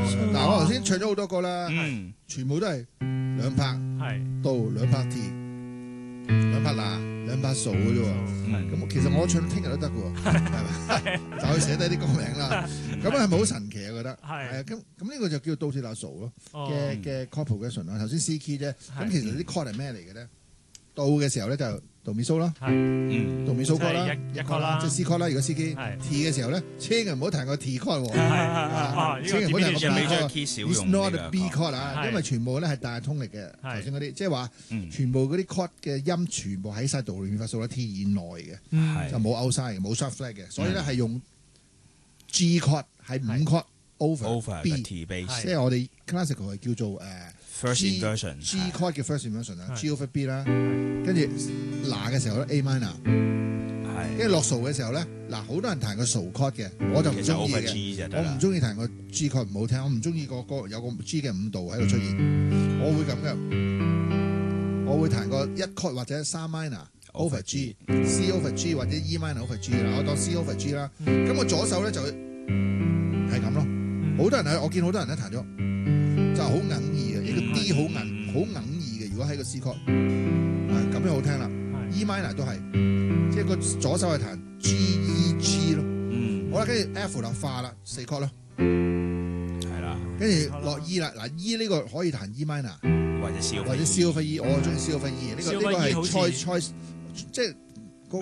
嗱，我頭先唱咗好多歌啦，全部都係兩拍到兩拍 T、兩拍拿、兩拍數嘅啫喎。咁其實我唱聽日都得嘅喎，係咪？就可以寫低啲歌名啦。咁係咪好神奇啊？覺得係啊。咁呢個就叫倒貼拿數咯嘅 chord progression 啦。頭先 C key 啫，咁其實啲 chord 係咩嚟嘅咧？到嘅時候咧就Do Mi So 啦，Do Mi So chord 啦，一 chord 啦，即係 C chord 啦。如果 C key，T 嘅時候咧，千祈唔好彈個 T chord 喎，千祈唔好彈個 B chord。It's not a B chord 啊，因為全部咧係大通力嘅。頭先嗰啲，即係話全部嗰啲 chord 嘅音全部喺晒Do Mi Fa So 啦 T 以內嘅，就冇 outside 嘅，冇 sharp flat 嘅，所以咧係用 G chord 係5 chord over B， 即係我哋 classical 係叫做 first inversion G chord 嘅 first inversion 啦 ，G over B 啦，跟住拿嘅時候咧 A minor， 跟住落數嘅時候咧，嗱好多人彈個數 chord 嘅，我就唔中意嘅，我唔中意彈個 G chord 唔好聽，我唔中意個歌有個 G 嘅5度喺度出現，我會咁嘅，我會彈個一 chord 或者3 minor over G，C over G 或者 E minor over G 啦，我當 C over G 啦，咁我左手咧就係咁咯，好多人我見好多人咧彈咗。就好硬耳嘅，呢個 D 好硬耳嘅。如果喺個 C chord，咁樣好聽啦。E minor 都係，即係個左手係彈 G E G 咯。好啦，跟住 F 啦，化啦，4 chord 咯。 係啦， 跟住落 E 啦，嗱 E 呢個可以彈 E minor 或者 C over E， 我中意 C over E。呢個係 choice， 即係